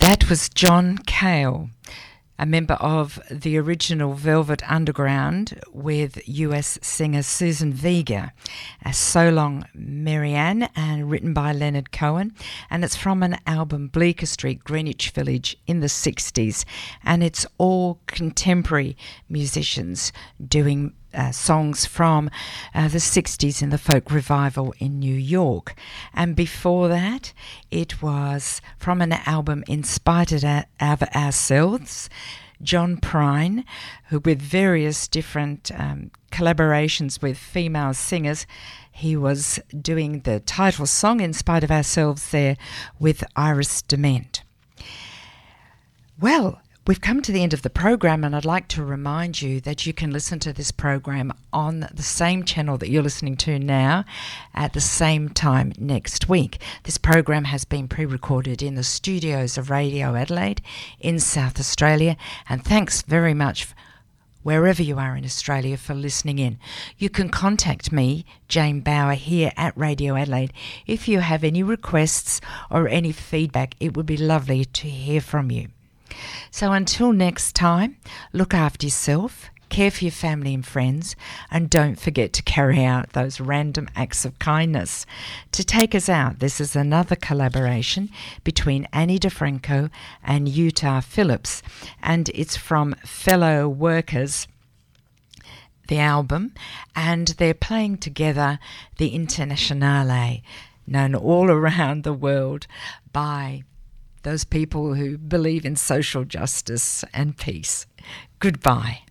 That was John Cale, a member of the original Velvet Underground, with US singer Susan Vega, a So Long Marianne, and written by Leonard Cohen. And it's from an album, Bleecker Street, Greenwich Village, in the 60s. And it's all contemporary musicians doing songs from the 60s in the folk revival in New York. And before that, it was from an album, In Spite of Ourselves, John Prine, who with various different collaborations with female singers, he was doing the title song, In Spite of Ourselves, there with Iris Dement. Well, we've come to the end of the program, and I'd like to remind you that you can listen to this program on the same channel that you're listening to now at the same time next week. This program has been pre-recorded in the studios of Radio Adelaide in South Australia, and thanks very much wherever you are in Australia for listening in. You can contact me, Jane Bauer, here at Radio Adelaide. If you have any requests or any feedback, it would be lovely to hear from you. So until next time, look after yourself, care for your family and friends, and don't forget to carry out those random acts of kindness. To take us out, this is another collaboration between Annie DeFranco and Utah Phillips, and it's from Fellow Workers, the album, and they're playing together the Internationale, known all around the world by those people who believe in social justice and peace. Goodbye.